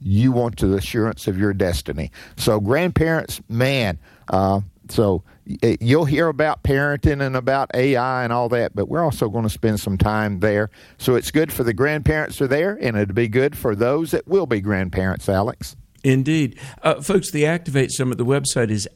you want the assurance of your destiny. So grandparents, man, so you'll hear about parenting and about AI and all that, but we're also going to spend some time there. So it's good for the grandparents who are there, and it'll be good for those that will be grandparents, Alex. Indeed. Folks, the Activate Summit, the website is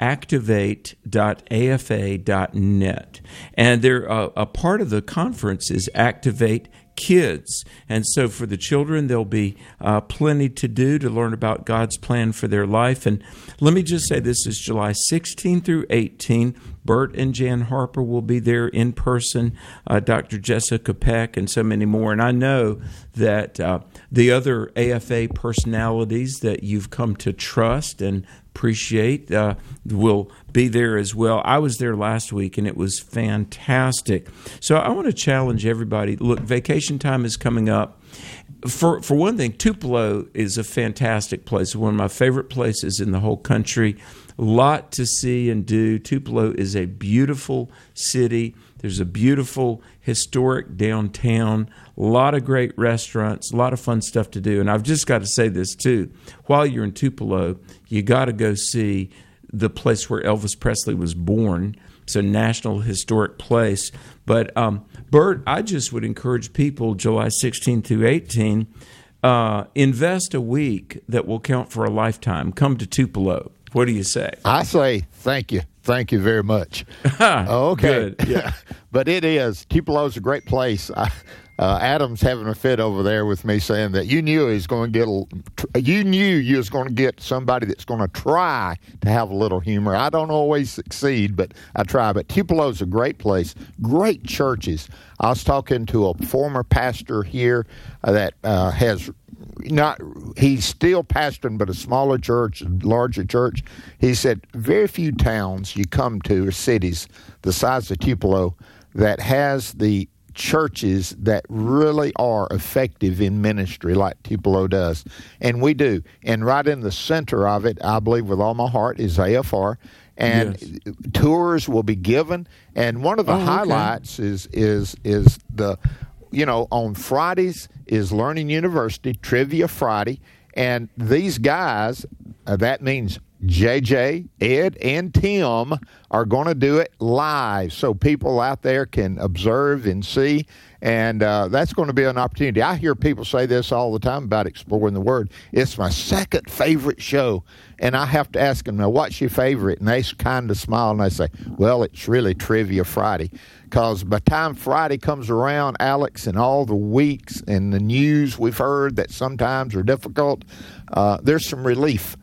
activate.afa.net. And a part of the conference is Activate Kids. And so for the children, there'll be plenty to do to learn about God's plan for their life. And let me just say, this is July 16 through 18. Bert and Jan Harper will be there in person, Dr. Jessica Peck, and so many more. And I know that the other AFA personalities that you've come to trust and appreciate will be there as well. I was there last week, and it was fantastic. So I want to challenge everybody. Look, vacation time is coming up. For one thing, Tupelo is a fantastic place, one of my favorite places in the whole country. A lot to see and do. Tupelo is a beautiful city. There's a beautiful historic downtown, a lot of great restaurants, a lot of fun stuff to do. And I've just got to say this too. While you're in Tupelo, you got to go see the place where Elvis Presley was born. It's a National Historic Place. But Bert, I just would encourage people, July 16 through 18, invest a week that will count for a lifetime. Come to Tupelo. What do you say? I say thank you. Thank you very much. Okay. Good. Yeah. But it is. Tupelo's a great place. Adam's having a fit over there with me saying that you knew you was going to get somebody that's going to try to have a little humor. I don't always succeed, but I try. But Tupelo's a great place. Great churches. I was talking to a former pastor here that he's still pastoring, but a smaller church, larger church. He said very few towns you come to or cities the size of Tupelo that has the churches that really are effective in ministry like Tupelo does. And we do. And right in the center of it, I believe with all my heart, is AFR. And yes, tours will be given. And one of the highlights is the, on Fridays is Learning University, Trivia Friday. And these guys, that means JJ, Ed, and Tim are going to do it live so people out there can observe and see, and that's going to be an opportunity. I hear people say this all the time about Exploring the Word. It's my second favorite show, and I have to ask them, now, what's your favorite? And they kind of smile, and they say, well, it's really Trivia Friday, because by the time Friday comes around, Alex, and all the weeks and the news we've heard that sometimes are difficult, there's some relief.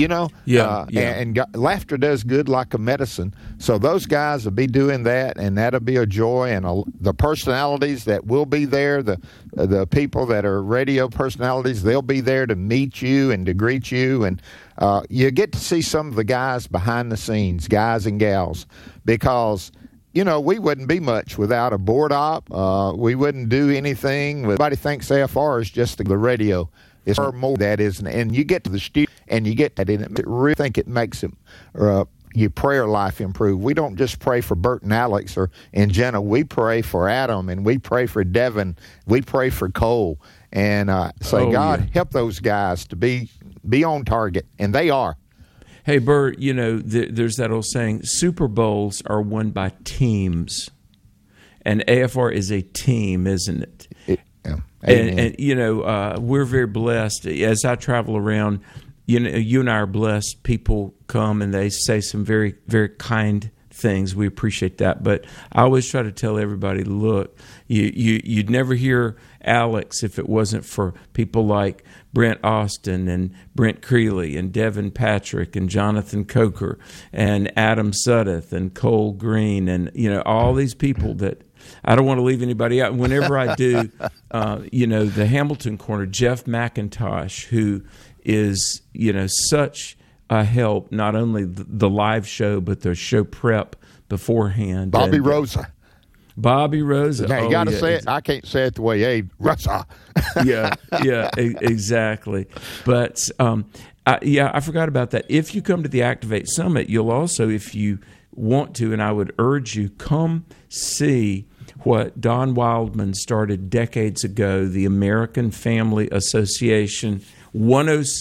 And laughter does good like a medicine. So those guys will be doing that, and that'll be a joy. And the personalities that will be there, the people that are radio personalities, they'll be there to meet you and to greet you. And you get to see some of the guys behind the scenes, guys and gals, because we wouldn't be much without a board op. We wouldn't do anything. Everybody thinks AFR is just the radio. It's more that isn't, and you get to the studio and you get that in it. I really think it makes your prayer life improve. We don't just pray for Bert and Alex and Jenna. We pray for Adam, and we pray for Devin. We pray for Cole, and say, God, help those guys to be on target, and they are. Hey, Bert, there's that old saying: Super Bowls are won by teams, and AFR is a team, isn't it? Yeah. And we're very blessed. As I travel around, you and I are blessed. People come and they say some very, very kind things. We appreciate that. But I always try to tell everybody, look, you'd never hear Alex if it wasn't for people like Brent Austin and Brent Creeley and Devin Patrick and Jonathan Coker and Adam Suddeth and Cole Green and, all these people that I don't want to leave anybody out. Whenever I do, the Hamilton Corner, Jeff McIntosh, who is, such a help, not only the live show, but the show prep beforehand. Bobby Rosa. Now, you got to say it. I can't say it the way Rosa. Yeah, exactly. But, I forgot about that. If you come to the Activate Summit, you'll also, if you want to, and I would urge you, come see what Don Wildman started decades ago, the American Family Association 106.